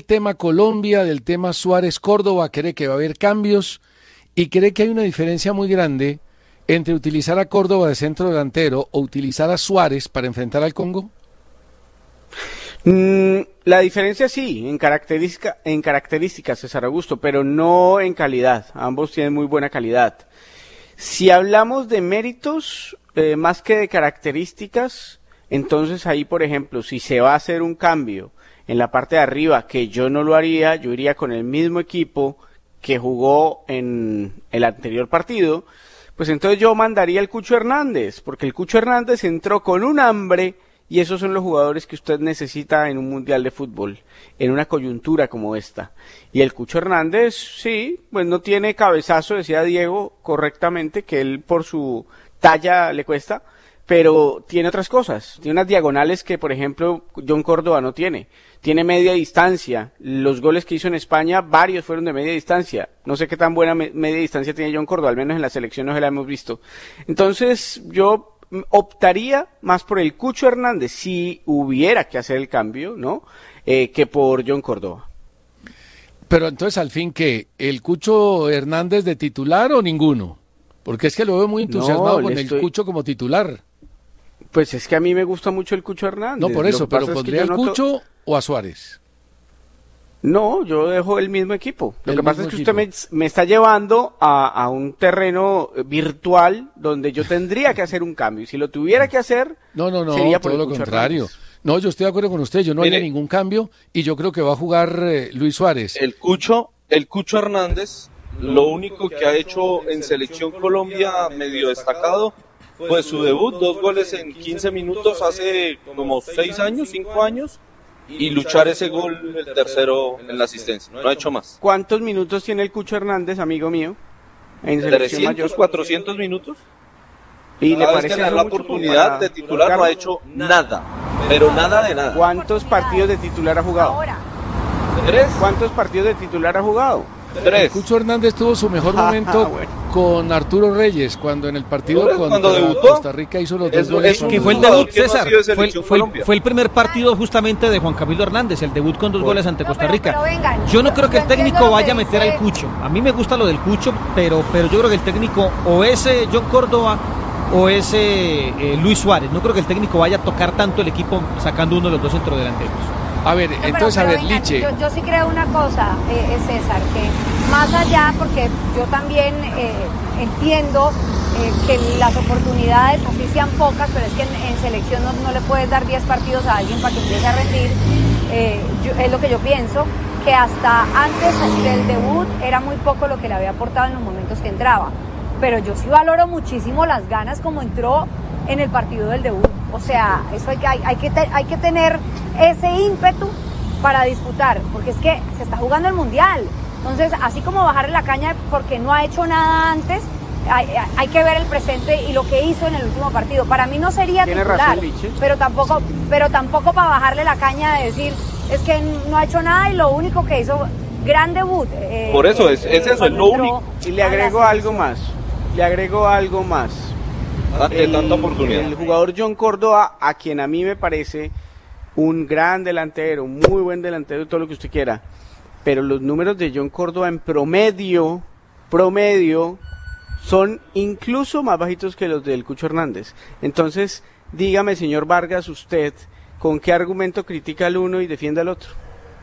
tema Colombia, del tema Suárez-Córdoba, cree que va a haber cambios y cree que hay una diferencia muy grande entre utilizar a Córdoba de centro delantero o utilizar a Suárez para enfrentar al Congo. La diferencia sí, en características, César Augusto, pero no en calidad. Ambos tienen muy buena calidad. Si hablamos de méritos, más que de características, entonces ahí, por ejemplo, si se va a hacer un cambio en la parte de arriba, que yo no lo haría, yo iría con el mismo equipo que jugó en el anterior partido, pues entonces yo mandaría al Cucho Hernández, porque el Cucho Hernández entró con un hambre. Y esos son los jugadores que usted necesita en un mundial de fútbol, en una coyuntura como esta. Y el Cucho Hernández, sí, pues no tiene cabezazo, decía Diego correctamente, que él por su talla le cuesta, pero tiene otras cosas. Tiene unas diagonales que, por ejemplo, John Córdoba no tiene. Tiene media distancia. Los goles que hizo en España, varios fueron de media distancia. No sé qué tan buena media distancia tiene John Córdoba, al menos en la selección no se la hemos visto. Entonces, yo optaría más por el Cucho Hernández si hubiera que hacer el cambio, ¿no? Que por John Córdoba. Pero entonces, al fin, ¿qué? ¿El Cucho Hernández de titular o ninguno? Porque es que lo veo muy entusiasmado con el Cucho como titular. Pues es que a mí me gusta mucho el Cucho Hernández. No, por eso, pero ¿pondría al Cucho o a Suárez? No, yo dejo el mismo equipo. Lo que pasa es que usted me está llevando a un terreno virtual donde yo tendría que hacer un cambio. Y si lo tuviera que hacer, sería por todo lo contrario. Hernández. No, yo estoy de acuerdo con usted. Yo no haría ningún cambio y yo creo que va a jugar Luis Suárez. El Cucho Hernández, lo único que ha hecho en Selección Colombia medio destacado, pues su debut, 2 goles en 15 minutos hace como 6 años, 5 años. Y luchar ese gol, el tercero en la asistencia, no ha hecho más. ¿Cuántos minutos tiene el Cucho Hernández, amigo mío? En 300, 400 minutos. ¿Y le parece que la oportunidad de titular no ha hecho nada, pero nada de nada? ¿Cuántos partidos de titular ha jugado? 3. ¿Cuántos partidos de titular ha jugado? 3. El Cucho Hernández tuvo su mejor momento con Arturo Reyes, cuando en el partido contra Costa Rica hizo los 2 goles. Que fue el debut, César, fue el primer partido justamente de Juan Camilo Hernández, el debut con 2 goles ante Costa Rica. Yo no creo que el técnico vaya a meter al Cucho. A mí me gusta lo del Cucho, pero yo creo que el técnico o es John Córdoba o es Luis Suárez. No creo que el técnico vaya a tocar tanto el equipo sacando uno de los 2 centrodelanteros. A ver, entonces, Liche. Yo sí creo una cosa, César, que más allá, porque yo también entiendo que las oportunidades, así sean pocas, pero es que en selección no le puedes dar 10 partidos a alguien para que empiece a rendir. Es lo que yo pienso, que hasta antes del debut era muy poco lo que le había aportado en los momentos que entraba. Pero yo sí valoro muchísimo las ganas como entró en el partido del debut. O sea, eso hay que tener ese ímpetu para disputar, porque es que se está jugando el Mundial. Entonces, así como bajarle la caña porque no ha hecho nada antes, hay que ver el presente y lo que hizo en el último partido. Para mí no sería titular, pero tampoco para bajarle la caña de decir, es que no ha hecho nada y lo único que hizo, gran debut. Por eso, es eso, es lo único. Y le agrego algo más. Tanta oportunidad. El jugador John Córdoba, a quien a mí me parece un gran delantero, muy buen delantero, todo lo que usted quiera, pero los números de John Córdoba en promedio son incluso más bajitos que los del Cucho Hernández. Entonces, dígame, señor Vargas, usted, ¿con qué argumento critica al uno y defiende al otro?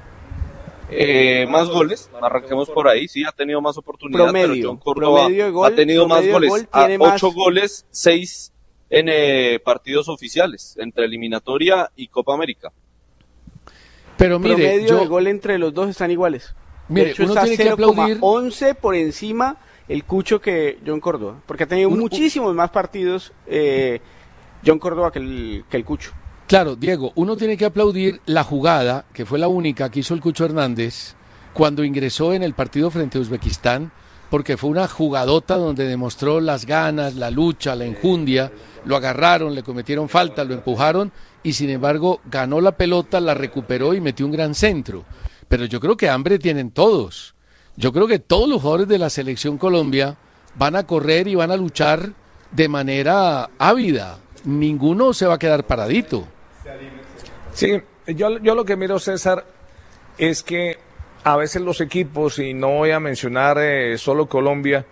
Más goles, arranquemos por ahí, sí, ha tenido más oportunidades, pero John Córdoba ha tenido más goles, 8 goles, 6 en partidos oficiales, entre eliminatoria y Copa América. Pero mire, promedio de gol entre los dos están iguales. Mire, de hecho, uno está tiene que aplaudir 0,11 por encima el Cucho que John Córdoba, porque ha tenido muchísimos más partidos John Córdoba que el Cucho. Claro, Diego, uno tiene que aplaudir la jugada, que fue la única que hizo el Cucho Hernández cuando ingresó en el partido frente a Uzbekistán, porque fue una jugadota donde demostró las ganas, la lucha, la enjundia, lo agarraron, le cometieron falta, lo empujaron y sin embargo ganó la pelota, la recuperó y metió un gran centro. Pero yo creo que hambre tienen todos. Yo creo que todos los jugadores de la Selección Colombia van a correr y van a luchar de manera ávida. Ninguno se va a quedar paradito. Sí, yo lo que miro, César, es que a veces los equipos, y no voy a mencionar solo Colombia,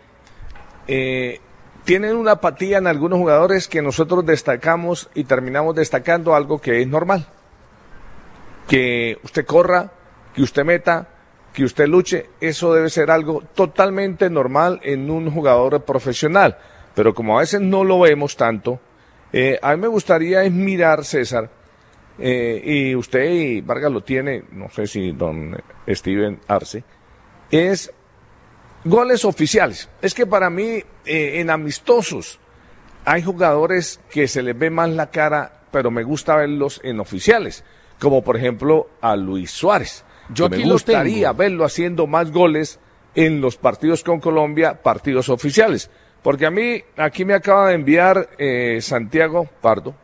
tienen una apatía en algunos jugadores que nosotros destacamos y terminamos destacando algo que es normal. Que usted corra, que usted meta, que usted luche, eso debe ser algo totalmente normal en un jugador profesional. Pero como a veces no lo vemos tanto, a mí me gustaría es mirar, César, y usted y Vargas lo tiene, no sé si don Steven Arce, es goles oficiales. Es que para mí, en amistosos, hay jugadores que se les ve más la cara, pero me gusta verlos en oficiales, como por ejemplo a Luis Suárez. Yo me gustaría verlo haciendo más goles en los partidos con Colombia, partidos oficiales. Porque a mí, aquí me acaba de enviar Santiago Pardo,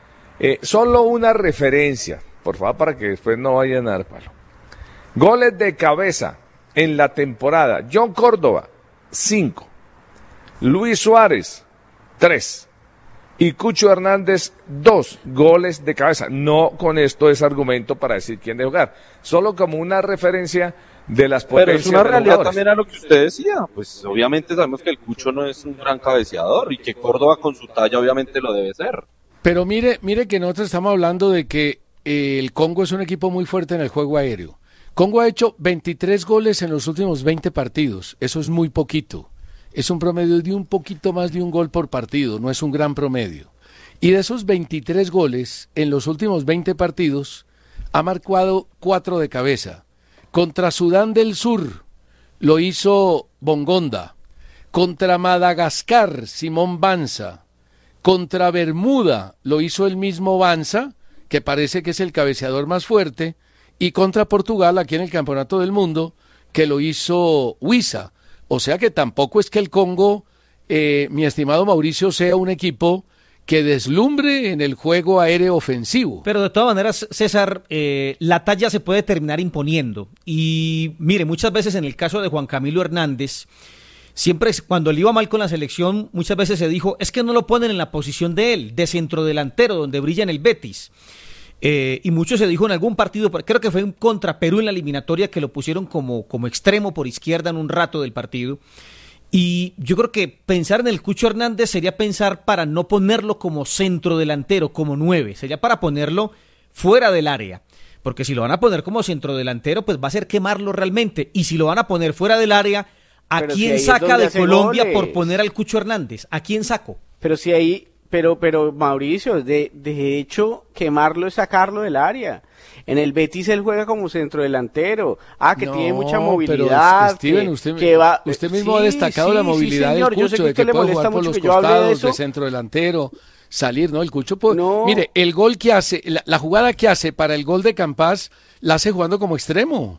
solo una referencia, por favor, para que después no vayan a dar palo. Goles de cabeza en la temporada: John Córdoba, 5. Luis Suárez, 3. Y Cucho Hernández, 2 goles de cabeza. No con esto es argumento para decir quién debe jugar, solo como una referencia de las potencias. Pero es una realidad también a lo que usted decía. Pues obviamente sabemos que el Cucho no es un gran cabeceador y que Córdoba con su talla obviamente lo debe ser. Pero mire que nosotros estamos hablando de que el Congo es un equipo muy fuerte en el juego aéreo. Congo ha hecho 23 goles en los últimos 20 partidos. Eso es muy poquito. Es un promedio de un poquito más de un gol por partido, no es un gran promedio. Y de esos 23 goles, en los últimos 20 partidos, ha marcado 4 de cabeza. Contra Sudán del Sur lo hizo Bongonda. Contra Madagascar, Simón Banza. Contra Bermuda lo hizo el mismo Banza, que parece que es el cabeceador más fuerte. Y contra Portugal, aquí en el Campeonato del Mundo, que lo hizo Huiza. O sea que tampoco es que el Congo, mi estimado Mauricio, sea un equipo que deslumbre en el juego aéreo ofensivo. Pero de todas maneras, César, la talla se puede terminar imponiendo. Y mire, muchas veces en el caso de Juan Camilo Hernández, siempre cuando le iba mal con la selección, muchas veces se dijo, es que no lo ponen en la posición de él, de centrodelantero, donde brilla en el Betis. Y mucho se dijo en algún partido, creo que fue contra Perú en la eliminatoria, que lo pusieron como extremo por izquierda en un rato del partido. Y yo creo que pensar en el Cucho Hernández sería pensar para no ponerlo como centrodelantero, como 9, sería para ponerlo fuera del área. Porque si lo van a poner como centrodelantero, pues va a ser quemarlo realmente. Y si lo van a poner fuera del área, ¿a quién saca de Colombia goles por poner al Cucho Hernández? ¿A quién saco? Pero si ahí... Pero Mauricio, de hecho, quemarlo es sacarlo del área. En el Betis él juega como centrodelantero. Que tiene mucha movilidad. Pero Steven, usted mismo ha destacado la movilidad del Cucho, de que puede jugar por los costados, de centrodelantero, salir, ¿no? El Cucho puede... Mire, el gol que hace, la jugada que hace para el gol de Campas, la hace jugando como extremo.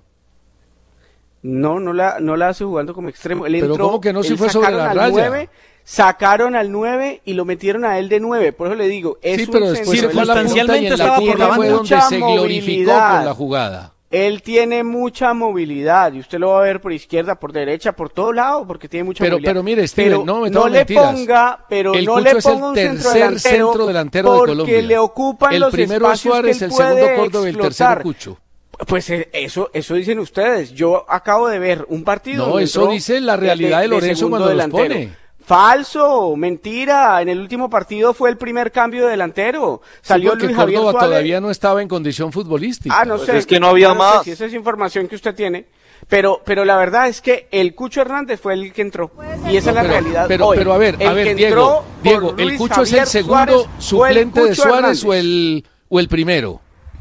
No la hace jugando como extremo. Él pero entró, ¿cómo que no se fue sobre la raya? 9, sacaron al 9 y lo metieron a él de 9. Por eso le digo, es sí, pero después se fue a la punta y en la punta fue donde se glorificó con la jugada. Él tiene mucha movilidad y usted lo va a ver por izquierda, por derecha, por todo lado, porque tiene mucha movilidad. Pero mire, Steven, no le ponga, el Cucho es el tercer centro delantero de Colombia. Porque le ocupan el los primero espacios Suárez, que él el segundo puede Córdoba y el tercero Cucho. Pues eso dicen ustedes. Yo acabo de ver un partido. No, eso dice la realidad de Lorenzo cuando los pone. Falso, mentira. En el último partido fue el primer cambio de delantero. Salió Luis Javier Córdoba Suárez. Todavía no estaba en condición futbolística. No pues sé. Es que no había más. No sé si esa es información que usted tiene. Pero la verdad es que el Cucho Hernández fue el que entró. Y esa es la realidad. Pero a ver, Diego, ¿el Cucho es el segundo suplente de Suárez o el primero?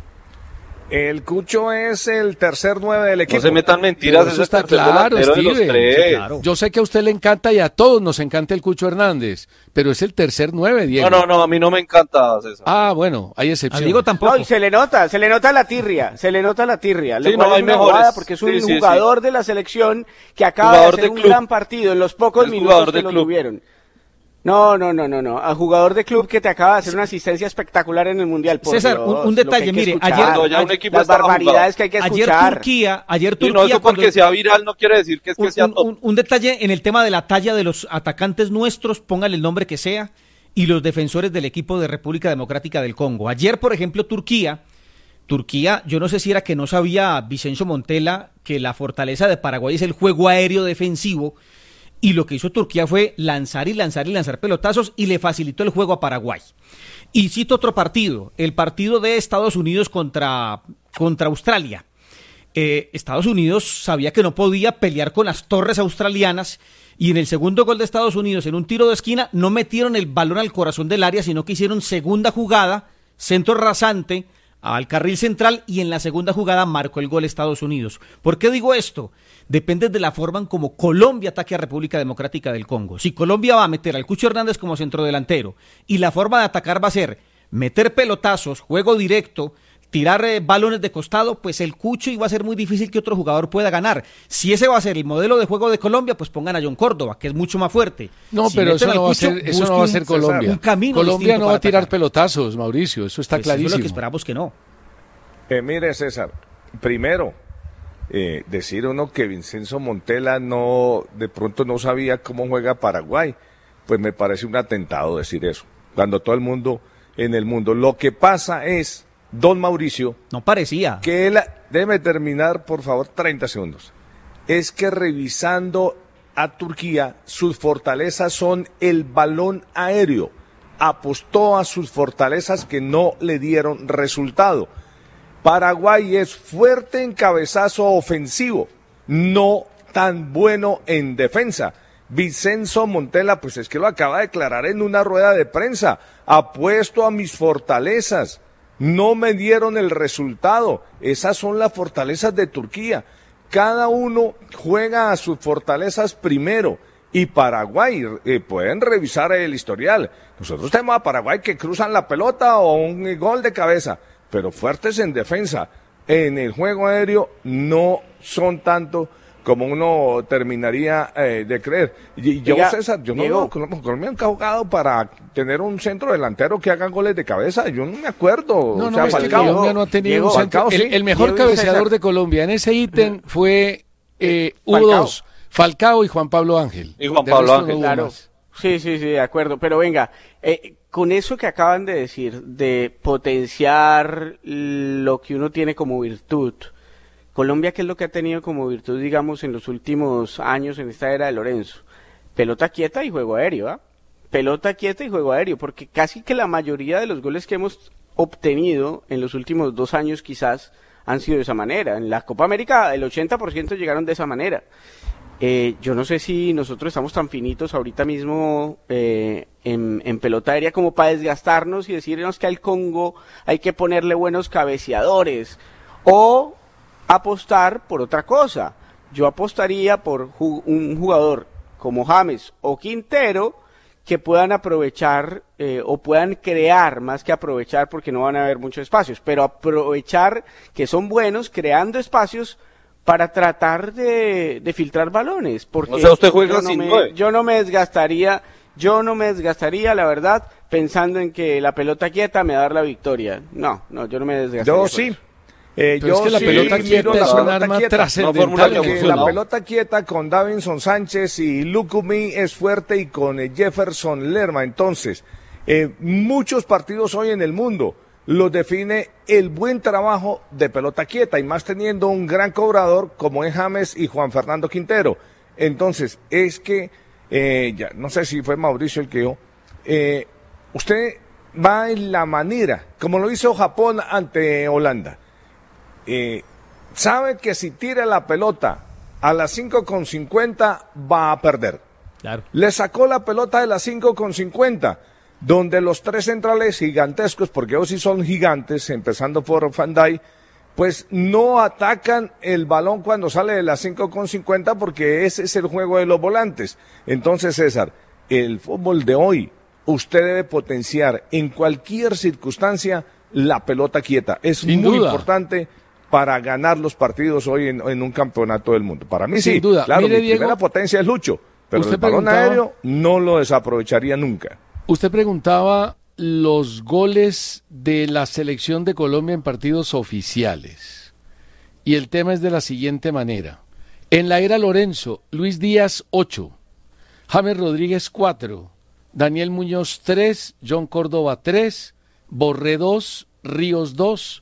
El Cucho es el tercer 9 del equipo. No se metan mentiras, eso está claro, Steven. Claro. Yo sé que a usted le encanta y a todos nos encanta el Cucho Hernández, pero es el tercer 9, Diego. No, a mí no me encanta, César. Bueno, hay excepción. Diego tampoco. No, y se le nota la tirria, Sí, hay mejores. Porque es un jugador de la selección que acaba de hacer un gran partido en los pocos minutos que lo tuvieron. No, a jugador de club que te acaba de hacer una asistencia espectacular en el Mundial. César, un detalle, mire, las barbaridades que hay que escuchar. Ayer Turquía, no, eso porque sea viral no quiere decir que sea top. Un detalle en el tema de la talla de los atacantes nuestros, póngale el nombre que sea, y los defensores del equipo de República Democrática del Congo. Ayer, por ejemplo, Turquía Turquía, yo no sé si era que no sabía Vicenzo Montella que la fortaleza de Paraguay es el juego aéreo defensivo, y lo que hizo Turquía fue lanzar y lanzar y lanzar pelotazos y le facilitó el juego a Paraguay. Y cito otro partido, el partido de Estados Unidos contra Australia. Estados Unidos sabía que no podía pelear con las torres australianas, y en el segundo gol de Estados Unidos, en un tiro de esquina, no metieron el balón al corazón del área, sino que hicieron segunda jugada, centro rasante al carril central, y en la segunda jugada marcó el gol Estados Unidos. ¿Por qué digo esto? Depende de la forma en como Colombia ataque a República Democrática del Congo. Si Colombia va a meter al Cucho Hernández como centrodelantero, y la forma de atacar va a ser meter pelotazos, juego directo, tirar balones de costado, pues el Cucho iba a ser muy difícil que otro jugador pueda ganar. Si ese va a ser el modelo de juego de Colombia, pues pongan a John Córdoba, que es mucho más fuerte. No, si pero eso no Cucho, va a ser Colombia. Un camino Colombia no va a tirar atacar. pelotazos, Mauricio, eso está Pues clarísimo. eso es lo que esperamos que no. Mire, César, primero, decir uno que Vicenzo Montella de pronto no sabía cómo juega Paraguay, pues me parece un atentado decir eso, cuando todo el mundo en el mundo. Lo que pasa es, don Mauricio, no parecía que él, déjeme terminar por favor 30 segundos, es que revisando a Turquía, sus fortalezas son el balón aéreo, apostó a sus fortalezas que no le dieron resultado. Paraguay es fuerte en cabezazo ofensivo, no tan bueno en defensa. Vicenzo Montella, pues es que lo acaba de declarar en una rueda de prensa, apuesto a mis fortalezas, no me dieron el resultado, esas son las fortalezas de Turquía, cada uno juega a sus fortalezas primero, y Paraguay, pueden revisar el historial, nosotros tenemos a Paraguay que cruzan la pelota o un gol de cabeza, pero fuertes en defensa, en el juego aéreo no son tanto como uno terminaría de creer. Y yo, Diga, César, yo Diego, no Colombia nunca ha jugado para tener un centro delantero que haga goles de cabeza, yo no me acuerdo. No, o sea, es que Falcao, Colombia no ha tenido Diego, un centro. Falcao, sí. El mejor Diego y cabeceador César. de Colombia en ese ítem fue hubo Falcao. dos, Falcao y Juan Pablo Ángel. Y Juan De Pablo resto no Ángel. hubo Claro. más. Sí, de acuerdo. Pero venga, con eso que acaban de decir, de potenciar lo que uno tiene como virtud, Colombia, ¿qué es lo que ha tenido como virtud, digamos, en los últimos años en esta era de Lorenzo? Pelota quieta y juego aéreo, ¿ah? Pelota quieta y juego aéreo, porque casi que la mayoría de los goles que hemos obtenido en los últimos 2 años quizás han sido de esa manera. En la Copa América el 80% llegaron de esa manera. Yo no sé si nosotros estamos tan finitos ahorita mismo en pelota aérea como para desgastarnos y decirnos que al Congo hay que ponerle buenos cabeceadores o apostar por otra cosa. Yo apostaría por un jugador como James o Quintero que puedan aprovechar o puedan crear, más que aprovechar porque no van a haber muchos espacios, pero aprovechar que son buenos creando espacios para tratar de filtrar balones, porque O sea, usted juega sin 9. yo no me desgastaría, la verdad, pensando en que la pelota quieta me va a dar la victoria. No, yo no me desgastaría. Yo por sí. eso. Pero Yo es que la sí pelota miro quieta la es un pelota arma quieta. trascendental. No, formula Que que la no. pelota quieta con Davinson Sánchez y Lucumí es fuerte y con Jefferson Lerma. Entonces, muchos partidos hoy en el mundo los define el buen trabajo de pelota quieta y más teniendo un gran cobrador como es James y Juan Fernando Quintero. Entonces, es que, ya no sé si fue Mauricio el que dijo, usted va en la manera, como lo hizo Japón ante Holanda. Sabe que si tira la pelota a las 5:50 va a perder. Claro. Le sacó la pelota de las 5:50, donde los 3 centrales gigantescos, porque ellos sí son gigantes, empezando por Van Dijk, pues no atacan el balón cuando sale de las 5:50 porque ese es el juego de los volantes. Entonces, César, el fútbol de hoy, usted debe potenciar en cualquier circunstancia la pelota quieta. Es Sin muy duda. importante para ganar los partidos hoy en un campeonato del mundo. Para mí Sin sí, duda. claro, Mire, mi Diego, primera potencia es Lucho, pero usted el balón preguntaba- aéreo no lo desaprovecharía nunca. Usted preguntaba los goles de la selección de Colombia en partidos oficiales. Y el tema es de la siguiente manera. En la era Lorenzo, Luis Díaz 8, James Rodríguez 4, Daniel Muñoz 3, John Córdoba 3, Borré 2, Ríos 2,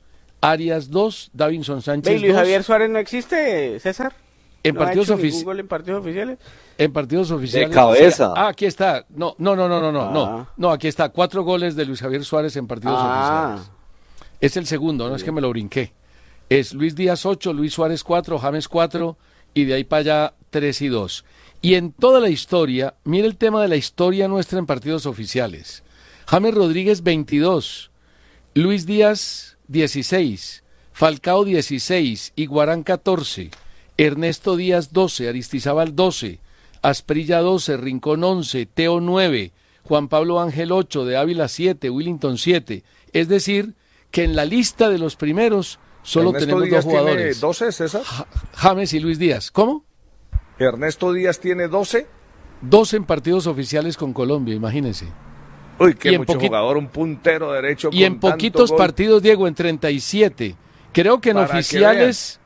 Arias 2, Davinson Sánchez 2. ¿Luis Javier Suárez no existe, César? En partidos oficiales. ¿En partidos oficiales? En partidos oficiales. De cabeza. Aquí está. No, aquí está. 4 goles de Luis Javier Suárez en partidos oficiales. Es el segundo, no es que me lo brinqué. Es Luis Díaz 8, Luis Suárez 4, James 4 y de ahí para allá 3 y 2. Y en toda la historia, mire el tema de la historia nuestra en partidos oficiales. James Rodríguez 22, Luis Díaz 16, Falcao 16, Iguarán 14, Ernesto Díaz 12, Aristizábal 12, Asprilla 12, Rincón 11, Teo 9, Juan Pablo Ángel 8, de Ávila 7, Willington 7. Es decir, que en la lista de los primeros solo Ernesto tenemos Díaz 2 jugadores. ¿Tiene 12, César? James y Luis Díaz. ¿Cómo? Ernesto Díaz tiene 12. 12 en partidos oficiales con Colombia, imagínense. Uy, qué mucho jugador, un puntero derecho. Y en poquitos partidos, Diego, en 37. Creo que en oficiales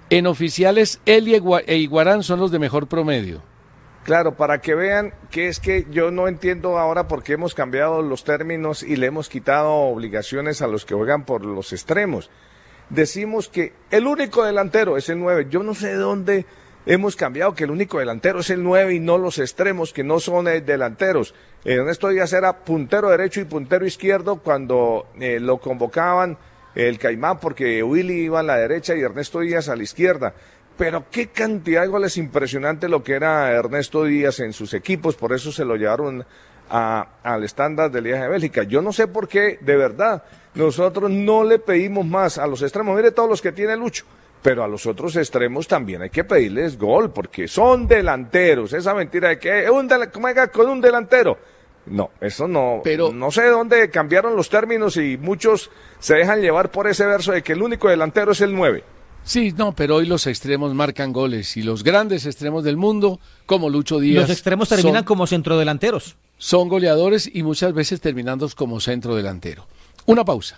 él e Iguarán son los de mejor promedio. Claro, para que vean que es que yo no entiendo ahora por qué hemos cambiado los términos y le hemos quitado obligaciones a los que juegan por los extremos. Decimos que el único delantero es el 9. Yo no sé de dónde hemos cambiado que el único delantero es el 9 y no los extremos, que no son delanteros. Ernesto Díaz era puntero derecho y puntero izquierdo cuando lo convocaban el Caimán, porque Willy iba a la derecha y Ernesto Díaz a la izquierda. Pero qué cantidad de goles impresionante lo que era Ernesto Díaz en sus equipos, por eso se lo llevaron al estándar de Liga de Bélgica. Yo no sé por qué, de verdad, nosotros no le pedimos más a los extremos. Mire todos los que tiene Lucho. Pero a los otros extremos también hay que pedirles gol, porque son delanteros. Esa mentira de que ¿cómo haga con un delantero? No, eso no. Pero no sé de dónde cambiaron los términos y muchos se dejan llevar por ese verso de que el único delantero es el 9. Sí, no, pero hoy los extremos marcan goles y los grandes extremos del mundo, como Lucho Díaz. Los extremos terminan como centrodelanteros. Son goleadores y muchas veces terminando como centrodelantero. Una pausa.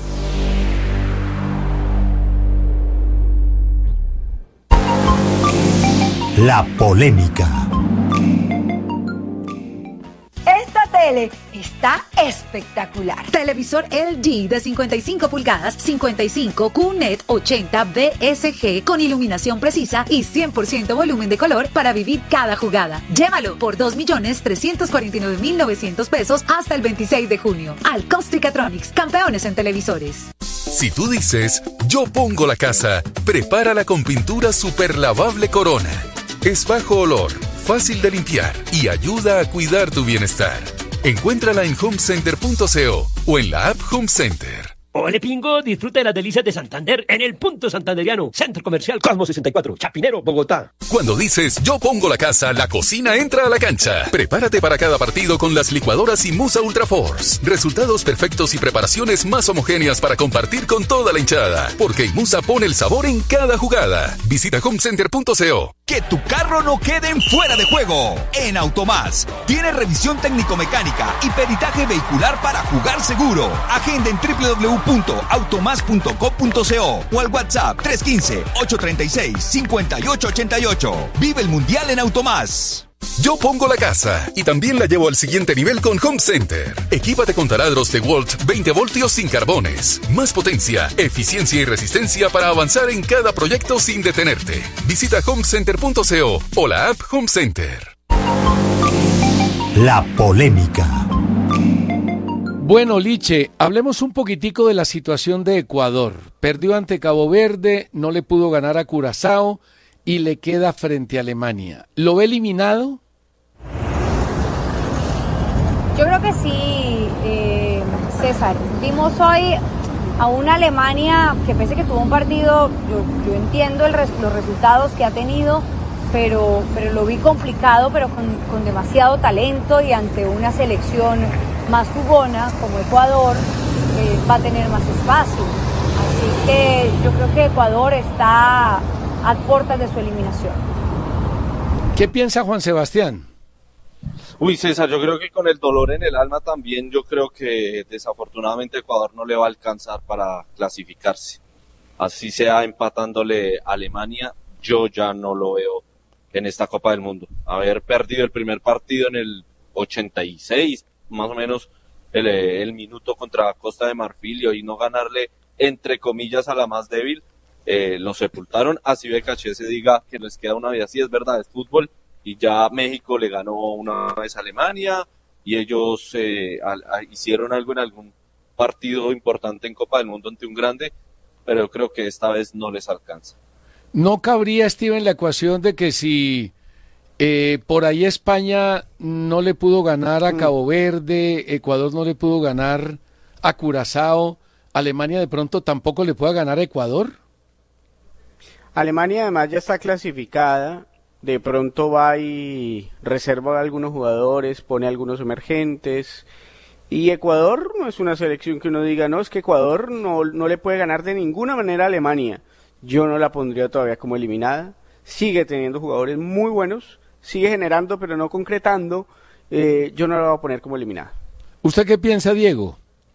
La polémica. Esta tele está espectacular. Televisor LG de 55 pulgadas, 55 QNET 80 BSG con iluminación precisa y 100% volumen de color para vivir cada jugada. Llévalo por 2.349.900 pesos hasta el 26 de junio. Alcostricatronics, campeones en televisores. Si tú dices, yo pongo la casa, prepárala con pintura super lavable Corona. Es bajo olor, fácil de limpiar y ayuda a cuidar tu bienestar. Encuéntrala en homecenter.co o en la app Home Center. Ole Pingo, disfruta de las delicias de Santander en el Punto Santanderiano, Centro Comercial Cosmo 64, Chapinero, Bogotá. Cuando dices yo pongo la casa, la cocina entra a la cancha. Prepárate para cada partido con las licuadoras Inmusa Ultra Force. Resultados perfectos y preparaciones más homogéneas para compartir con toda la hinchada. Porque Inmusa pone el sabor en cada jugada. Visita homecenter.co. Que tu carro no quede en fuera de juego. En Automás tiene revisión técnico-mecánica y peritaje vehicular para jugar seguro. Agenda en www.automás.co.co o al WhatsApp 315-836-5888. Vive el Mundial en Automás. Yo pongo la casa y también la llevo al siguiente nivel con Home Center. Equípate con taladros DeWalt 20 voltios sin carbones. Más potencia, eficiencia y resistencia para avanzar en cada proyecto sin detenerte. Visita homecenter.co o la app Home Center. La polémica. Bueno, Liche, hablemos un poquitico de la situación de Ecuador. Perdió ante Cabo Verde, no le pudo ganar a Curazao y le queda frente a Alemania. ¿Lo ve eliminado? Yo creo que sí, César. Vimos hoy a una Alemania que pese que tuvo un partido, yo entiendo los resultados que ha tenido, pero lo vi complicado, pero con demasiado talento y ante una selección más jugona como Ecuador, va a tener más espacio. Así que yo creo que Ecuador está a puertas de su eliminación. ¿Qué piensa Juan Sebastián? Uy, César, yo creo que con el dolor en el alma también, yo creo que desafortunadamente Ecuador no le va a alcanzar para clasificarse. Así sea empatándole a Alemania, yo ya no lo veo en esta Copa del Mundo. Haber perdido el primer partido en el 86, más o menos el minuto contra Costa de Marfil, y hoy no ganarle entre comillas, a la más débil, lo sepultaron. Así Bengochea se diga que les queda una vida, sí es verdad, es fútbol, y ya México le ganó una vez a Alemania, y ellos hicieron algo en algún partido importante en Copa del Mundo ante un grande, pero yo creo que esta vez no les alcanza. ¿No cabría, Steven, la ecuación de que si por ahí España no le pudo ganar a Cabo Verde, Ecuador no le pudo ganar a Curazao, Alemania de pronto tampoco le pueda ganar a Ecuador? Alemania además ya está clasificada, de pronto va y reserva a algunos jugadores, pone a algunos emergentes, y Ecuador no es una selección que uno diga, no, es que Ecuador no le puede ganar de ninguna manera a Alemania. Yo no la pondría todavía como eliminada, sigue teniendo jugadores muy buenos, sigue generando pero no concretando, yo no la voy a poner como eliminada. ¿Usted qué piensa, Diego?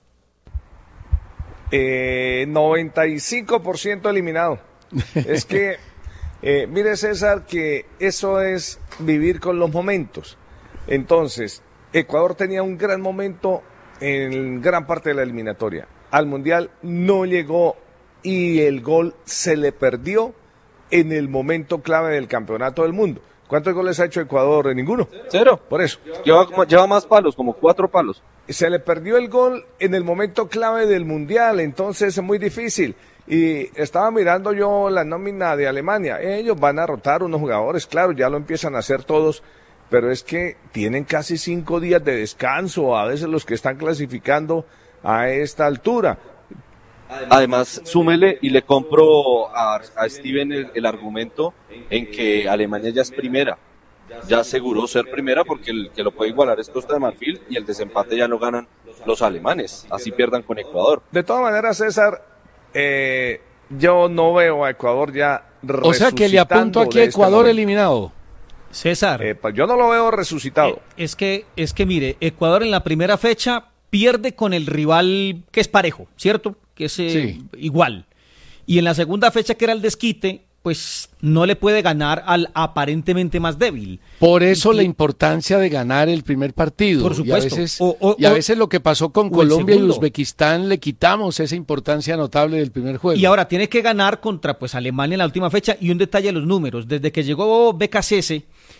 95% eliminado. Es que, mire César, que eso es vivir con los momentos. Entonces, Ecuador tenía un gran momento en gran parte de la eliminatoria. Al Mundial no llegó y el gol se le perdió en el momento clave del campeonato del mundo. ¿Cuántos goles ha hecho Ecuador? Ninguno. 0. Por eso. Lleva más palos, como 4 palos. Se le perdió el gol en el momento clave del Mundial, entonces es muy difícil. Y estaba mirando yo la nómina de Alemania. Ellos van a rotar unos jugadores, claro, ya lo empiezan a hacer todos, pero es que tienen casi 5 días de descanso, a veces los que están clasificando a esta altura. Además, súmele y le compro a Steven el argumento en que Alemania ya es primera. Ya aseguró ser primera porque el que lo puede igualar es Costa de Marfil y el desempate ya lo ganan los alemanes, así pierdan con Ecuador. De todas maneras, César, yo no veo a Ecuador ya resucitando. O sea que le apunto aquí a Ecuador eliminado. César. Yo no lo veo resucitado. Es que mire, Ecuador en la primera fecha pierde con el rival que es parejo, ¿cierto? Que es igual. Y en la segunda fecha, que era el desquite, pues no le puede ganar al aparentemente más débil. Por eso la importancia de ganar el primer partido. Por supuesto. Y a veces lo que pasó con Colombia y Uzbekistán, le quitamos esa importancia notable del primer juego. Y ahora tiene que ganar contra pues Alemania en la última fecha. Y un detalle a los números. Desde que llegó BKC,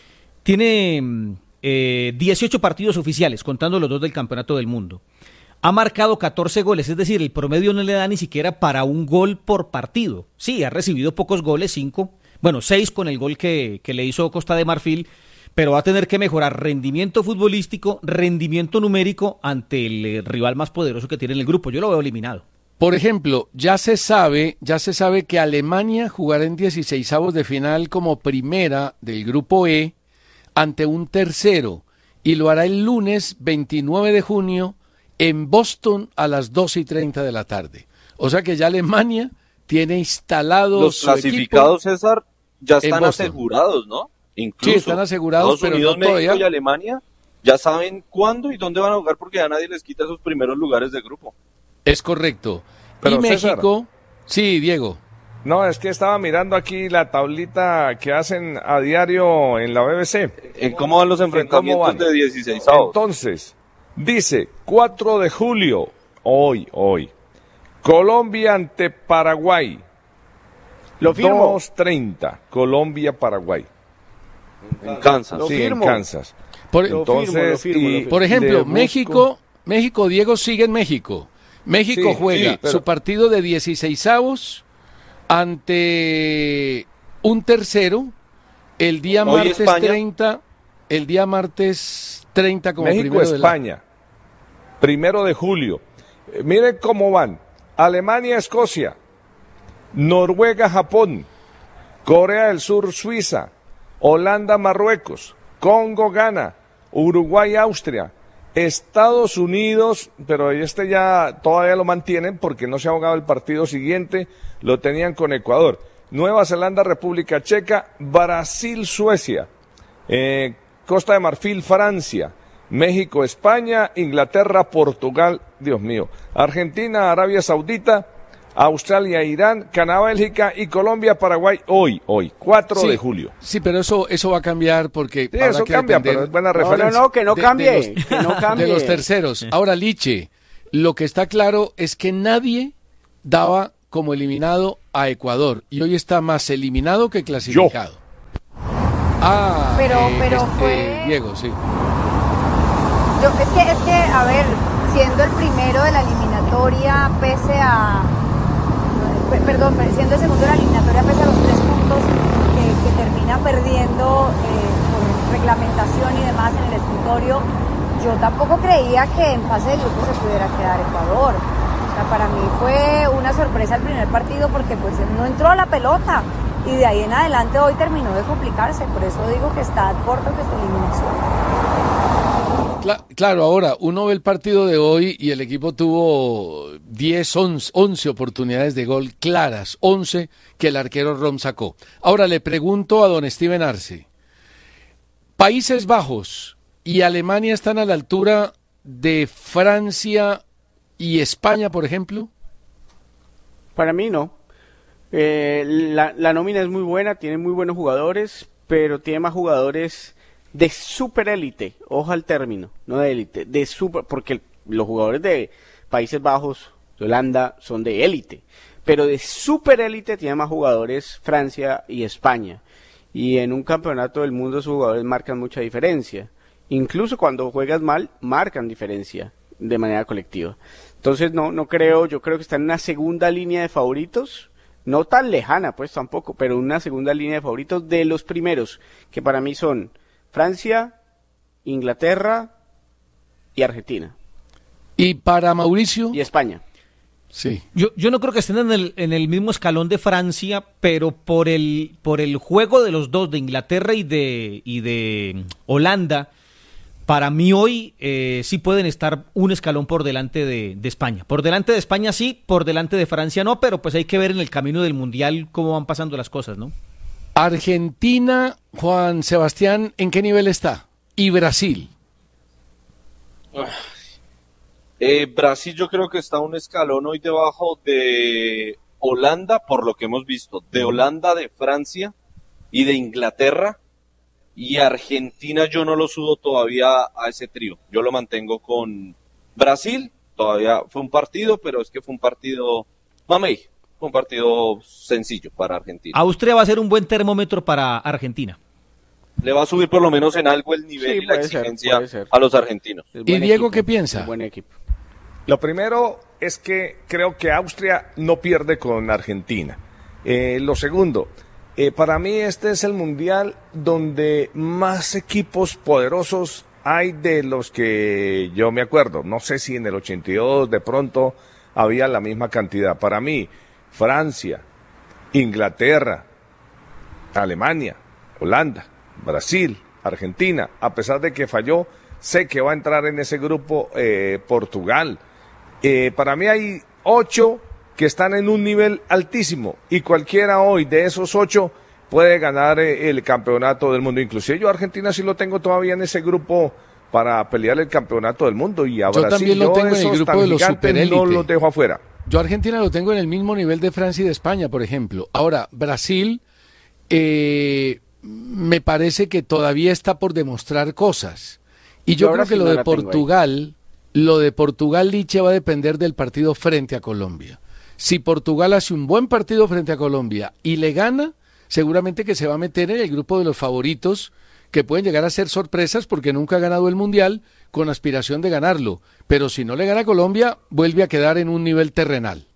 tiene 18 partidos oficiales, contando los 2 del Campeonato del Mundo. Ha marcado 14 goles, es decir, el promedio no le da ni siquiera para un gol por partido. Sí, ha recibido pocos goles, 6 con el gol que le hizo Costa de Marfil, pero va a tener que mejorar rendimiento futbolístico, rendimiento numérico ante el rival más poderoso que tiene en el grupo. Yo lo veo eliminado. Por ejemplo, ya se sabe que Alemania jugará en 16avos de final como primera del grupo E ante un tercero, y lo hará el lunes 29 de junio en Boston a las 2:30 de la tarde. O sea que ya Alemania tiene instalados los clasificados, César, ya están asegurados, ¿no? Incluso sí, están asegurados, Estados Unidos, pero no México y Alemania ya saben cuándo y dónde van a jugar porque ya nadie les quita esos primeros lugares de grupo. Es correcto. Pero y México, César, sí, Diego. No, es que estaba mirando aquí la tablita que hacen a diario en la BBC. ¿En cómo van los enfrentamientos de 16avos? Entonces, dice, 4 de julio, hoy, Colombia ante Paraguay. Lo firmo. 2:30, Colombia-Paraguay. En Kansas. Sí, en Kansas. Entonces, por ejemplo, México, Diego, sigue en México. México juega su partido de 16avos ante un tercero el día martes España. 30 como México, primero España, 1 de julio. Miren cómo van: Alemania, Escocia, Noruega, Japón, Corea del Sur, Suiza, Holanda, Marruecos, Congo, Ghana, Uruguay, Austria, Estados Unidos, pero ya todavía lo mantienen porque no se ha jugado el partido siguiente, lo tenían con Ecuador, Nueva Zelanda, República Checa, Brasil, Suecia, Costa de Marfil, Francia, México, España, Inglaterra, Portugal, Dios mío, Argentina, Arabia Saudita, Australia, Irán, Canadá, Bélgica y Colombia, Paraguay, hoy, 4 de julio. Sí, pero eso va a cambiar porque... Sí, eso cambia, pero es buena referencia. No, que no cambie, de los terceros. Ahora, Liche, lo que está claro es que nadie daba como eliminado a Ecuador y hoy está más eliminado que clasificado. Pero fue Diego, sí. Es que, a ver, siendo el primero de la eliminatoria, siendo el segundo de la eliminatoria, pese a los 3 puntos que termina perdiendo por reglamentación y demás en el escritorio, yo tampoco creía que en fase de grupo se pudiera quedar Ecuador. O sea, para mí fue una sorpresa el primer partido porque pues no entró la pelota y de ahí en adelante hoy terminó de complicarse. Por eso digo que está a corto de su eliminación. Claro, ahora uno ve el partido de hoy y el equipo tuvo 11 oportunidades de gol claras, 11 que el arquero Rom sacó. Ahora le pregunto a don Steven Arce, Países Bajos y Alemania están a la altura de Francia y España, por ejemplo. Para mí no. La nómina es muy buena, tiene muy buenos jugadores, pero tiene más jugadores de super élite, ojo al término, no de élite, de super, porque los jugadores de Países Bajos, de Holanda, son de élite, pero de super élite tiene más jugadores Francia y España, y en un campeonato del mundo esos jugadores marcan mucha diferencia, incluso cuando juegas mal, marcan diferencia de manera colectiva. Entonces no creo, yo creo que está en una segunda línea de favoritos, no tan lejana pues tampoco, pero una segunda línea de favoritos de los primeros, que para mí son Francia, Inglaterra y Argentina. ¿Y para Mauricio? Y España. Sí. Yo no creo que estén en el mismo escalón de Francia, pero por el juego de los dos, de Inglaterra y de Holanda, para mí hoy sí pueden estar un escalón por delante de España. Por delante de España sí, por delante de Francia no, pero pues hay que ver en el camino del Mundial cómo van pasando las cosas, ¿no? Argentina, Juan Sebastián, ¿en qué nivel está? ¿Y Brasil? Brasil yo creo que está un escalón hoy debajo de Holanda, por lo que hemos visto, de Holanda, de Francia y de Inglaterra, y Argentina yo no lo subo todavía a ese trío, yo lo mantengo con Brasil, todavía fue un partido, pero es que fue un partido mamey. Un partido sencillo para Argentina. Austria va a ser un buen termómetro para Argentina. Le va a subir por lo menos en algo el nivel y la exigencia a los argentinos. ¿Y Diego qué piensa? Buen equipo. Lo primero es que creo que Austria no pierde con Argentina. Lo segundo, para mí este es el mundial donde más equipos poderosos hay de los que yo me acuerdo. No sé si en el 82 de pronto había la misma cantidad. Para mí, Francia, Inglaterra, Alemania, Holanda, Brasil, Argentina, a pesar de que falló, sé que va a entrar en ese grupo Portugal. Para mí hay 8 que están en un nivel altísimo y cualquiera hoy de esos 8 puede ganar el campeonato del mundo. Inclusive yo a Argentina sí lo tengo todavía en ese grupo para pelear el campeonato del mundo, y a yo Brasil también lo tengo en el grupo de los superélite. No los dejo afuera. Yo a Argentina lo tengo en el mismo nivel de Francia y de España, por ejemplo. Ahora, Brasil me parece que todavía está por demostrar cosas. Y yo creo que lo de Portugal, Liche, va a depender del partido frente a Colombia. Si Portugal hace un buen partido frente a Colombia y le gana, seguramente que se va a meter en el grupo de los favoritos, que pueden llegar a ser sorpresas porque nunca ha ganado el Mundial, con aspiración de ganarlo, pero si no le gana a Colombia, vuelve a quedar en un nivel terrenal.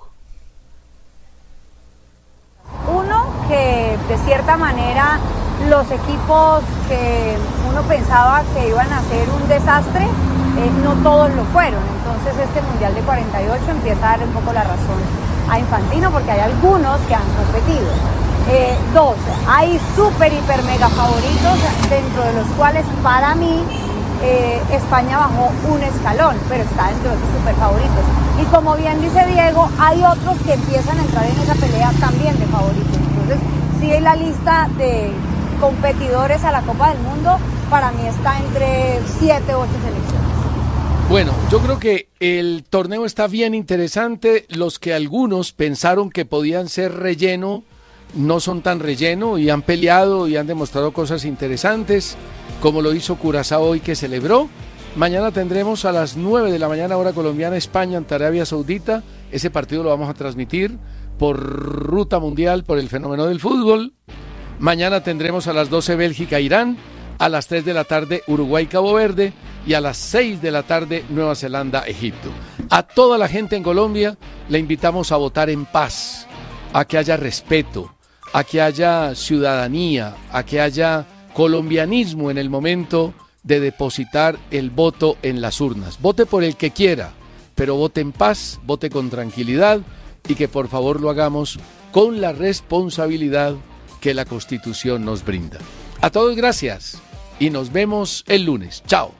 Uno, que de cierta manera los equipos que uno pensaba que iban a ser un desastre, no todos lo fueron. Entonces este Mundial de 48 empieza a darle un poco la razón a Infantino, porque hay algunos que han competido. 2, hay súper, hiper, mega favoritos, dentro de los cuales para mí España bajó un escalón, pero está dentro de sus super favoritos. Y como bien dice Diego, hay otros que empiezan a entrar en esa pelea también de favoritos. Entonces, sí, la lista de competidores a la Copa del Mundo para mí está entre 7 u 8 selecciones. Bueno, yo creo que el torneo está bien interesante. Los que algunos pensaron que podían ser relleno, no son tan relleno y han peleado y han demostrado cosas interesantes, como lo hizo Curazao hoy, que celebró. Mañana tendremos a las 9 de la mañana hora colombiana España ante Arabia Saudita Ese partido lo vamos a transmitir por Ruta Mundial, por el fenómeno del fútbol. Mañana tendremos a las 12 Bélgica-Irán, a las 3 de la tarde Uruguay-Cabo Verde y a las 6 de la tarde Nueva Zelanda-Egipto. A toda la gente en Colombia le invitamos a votar en paz, a que haya respeto, a que haya ciudadanía, a que haya colombianismo en el momento de depositar el voto en las urnas. Vote por el que quiera, pero vote en paz, vote con tranquilidad y que por favor lo hagamos con la responsabilidad que la Constitución nos brinda. A todos gracias y nos vemos el lunes. Chao.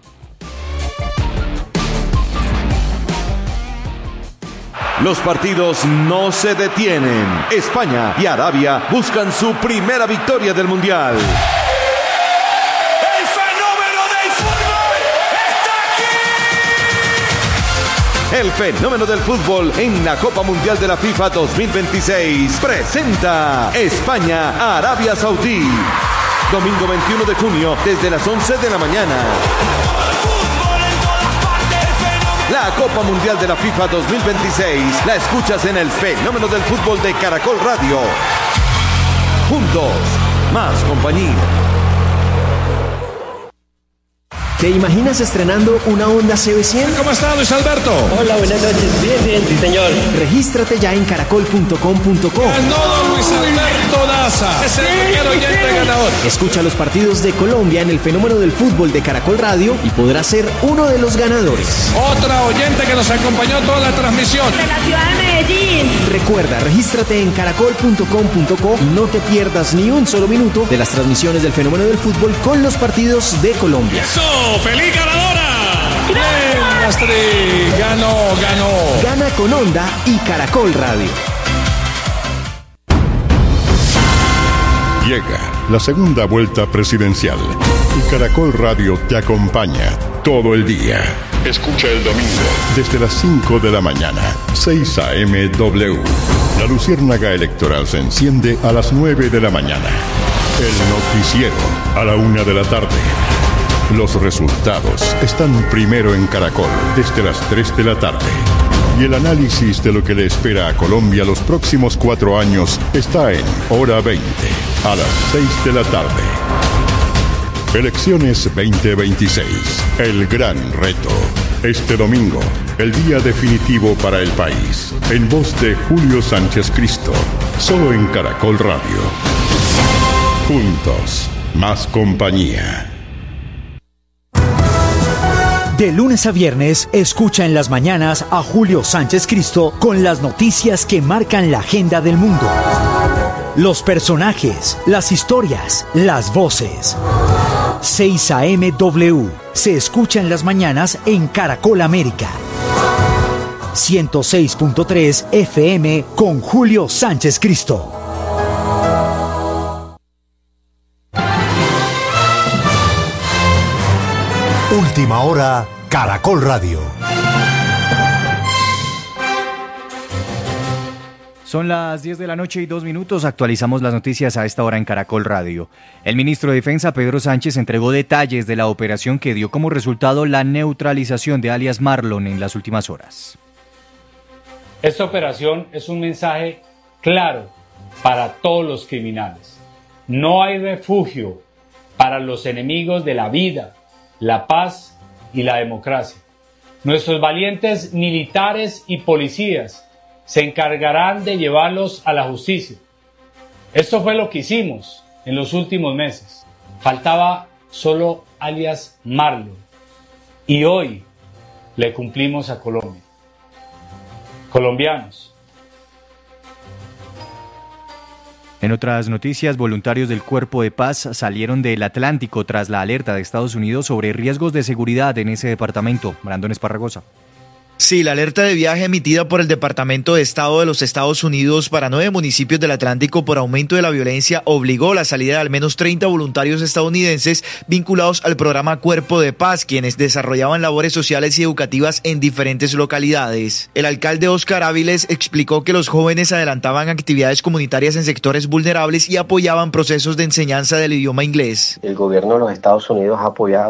Los partidos no se detienen. España y Arabia buscan su primera victoria del Mundial. ¡El fenómeno del fútbol está aquí! El fenómeno del fútbol en la Copa Mundial de la FIFA 2026 presenta España-Arabia Saudí. Domingo 21 de junio desde las 11 de la mañana. La Copa Mundial de la FIFA 2026 la escuchas en el fenómeno del fútbol de Caracol Radio. Juntos, más compañía. ¿Te imaginas estrenando una Honda CB100? ¿Cómo está, Luis Alberto? Hola, buenas noches. Bien, sí, señor. Regístrate ya en caracol.com.co. Ganó Luis Alberto Daza. Es el primer oyente ganador. Escucha los partidos de Colombia en el fenómeno del fútbol de Caracol Radio y podrás ser uno de los ganadores. Otra oyente que nos acompañó toda la transmisión. De la ciudad de Medellín. Recuerda, regístrate en caracol.com.co y no te pierdas ni un solo minuto de las transmisiones del fenómeno del fútbol con los partidos de Colombia. ¡Eso! ¡Feliz ganadora! ¡Bien, Astrid! ¡Ganó! Gana con Honda y Caracol Radio. Llega la segunda vuelta presidencial y Caracol Radio te acompaña todo el día. Escucha el domingo desde las 5 de la mañana, 6 a.m. W. La luciérnaga electoral se enciende a las 9 de la mañana. El noticiero a la 1 de la tarde. Los resultados están primero en Caracol desde las 3 de la tarde. Y el análisis de lo que le espera a Colombia los próximos 4 años está en Hora 20, a las 6 de la tarde. Elecciones 2026, el gran reto. Este domingo, el día definitivo para el país. En voz de Julio Sánchez Cristo, solo en Caracol Radio. Juntos, más compañía. De lunes a viernes, escucha en las mañanas a Julio Sánchez Cristo con las noticias que marcan la agenda del mundo. Los personajes, las historias, las voces. 6 a.m. W. Se escucha en las mañanas en Caracol América. 106.3 FM con Julio Sánchez Cristo. Última hora, Caracol Radio. Son las 10 de la noche y 2 minutos. Actualizamos las noticias a esta hora en Caracol Radio. El ministro de Defensa, Pedro Sánchez, entregó detalles de la operación que dio como resultado la neutralización de alias Marlon en las últimas horas. Esta operación es un mensaje claro para todos los criminales. No hay refugio para los enemigos de la vida, la paz y la democracia. Nuestros valientes militares y policías se encargarán de llevarlos a la justicia. Esto fue lo que hicimos en los últimos meses. Faltaba solo alias Marlon. Y hoy le cumplimos a Colombia. Colombianos. En otras noticias, voluntarios del Cuerpo de Paz salieron del Atlántico tras la alerta de Estados Unidos sobre riesgos de seguridad en ese departamento. Brandon Esparragosa. Sí, la alerta de viaje emitida por el Departamento de Estado de los Estados Unidos para 9 municipios del Atlántico por aumento de la violencia obligó la salida de al menos 30 voluntarios estadounidenses vinculados al programa Cuerpo de Paz, quienes desarrollaban labores sociales y educativas en diferentes localidades. El alcalde Oscar Áviles explicó que los jóvenes adelantaban actividades comunitarias en sectores vulnerables y apoyaban procesos de enseñanza del idioma inglés. El gobierno de los Estados Unidos ha apoyado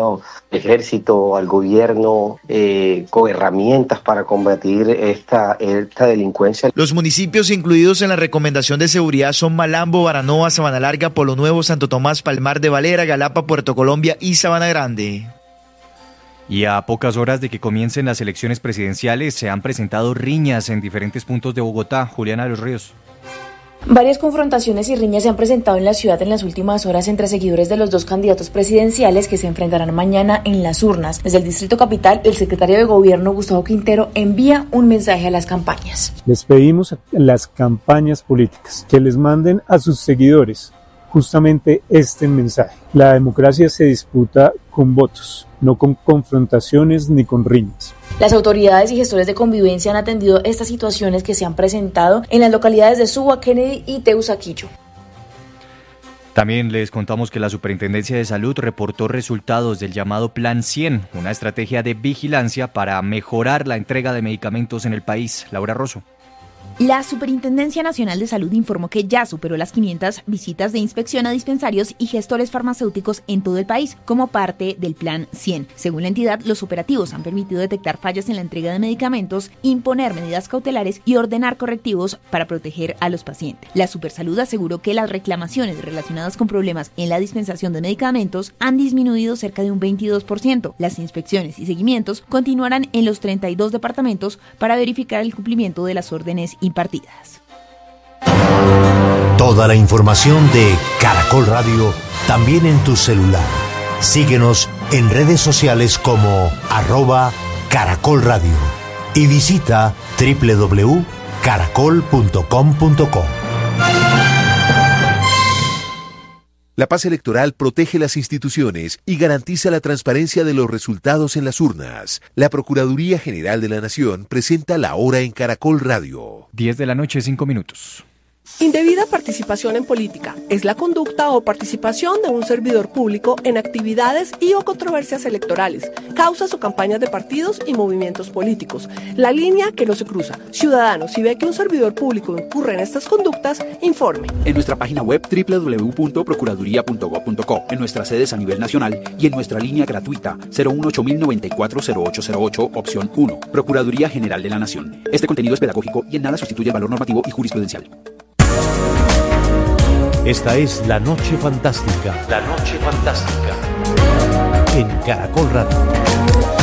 ejército, al gobierno, con herramientas para combatir esta delincuencia. Los municipios incluidos en la recomendación de seguridad son Malambo, Baranoa, Sabana Larga, Polo Nuevo, Santo Tomás, Palmar de Valera, Galapa, Puerto Colombia y Sabana Grande. Y a pocas horas de que comiencen las elecciones presidenciales, se han presentado riñas en diferentes puntos de Bogotá. Juliana de los Ríos. Varias confrontaciones y riñas se han presentado en la ciudad en las últimas horas entre seguidores de los dos candidatos presidenciales que se enfrentarán mañana en las urnas. Desde el Distrito Capital, el secretario de Gobierno, Gustavo Quintero, envía un mensaje a las campañas. Les pedimos a las campañas políticas que les manden a sus seguidores justamente este mensaje. La democracia se disputa con votos, no con confrontaciones ni con riñas. Las autoridades y gestores de convivencia han atendido estas situaciones que se han presentado en las localidades de Suba, Kennedy y Teusaquillo. También les contamos que la Superintendencia de Salud reportó resultados del llamado Plan 100, una estrategia de vigilancia para mejorar la entrega de medicamentos en el país. Laura Rosso. La Superintendencia Nacional de Salud informó que ya superó las 500 visitas de inspección a dispensarios y gestores farmacéuticos en todo el país como parte del Plan 100. Según la entidad, los operativos han permitido detectar fallas en la entrega de medicamentos, imponer medidas cautelares y ordenar correctivos para proteger a los pacientes. La Supersalud aseguró que las reclamaciones relacionadas con problemas en la dispensación de medicamentos han disminuido cerca de un 22%. Las inspecciones y seguimientos continuarán en los 32 departamentos para verificar el cumplimiento de las órdenes impartidas. Toda la información de Caracol Radio también en tu celular. Síguenos en redes sociales como @Caracol Radio y visita www.caracol.com.co. La paz electoral protege las instituciones y garantiza la transparencia de los resultados en las urnas. La Procuraduría General de la Nación presenta La Hora en Caracol Radio. 10 de la noche, 5 minutos. Indebida participación en política es la conducta o participación de un servidor público en actividades y o controversias electorales, causas o campañas de partidos y movimientos políticos. La línea que no se cruza. Ciudadano, si ve que un servidor público incurre en estas conductas, informe. En nuestra página web www.procuraduría.gov.co, en nuestras sedes a nivel nacional y en nuestra línea gratuita 018-094-0808, opción 1. Procuraduría General de la Nación. Este contenido es pedagógico y en nada sustituye el valor normativo y jurisprudencial. Esta es La Noche Fantástica. La Noche Fantástica. En Caracol Radio.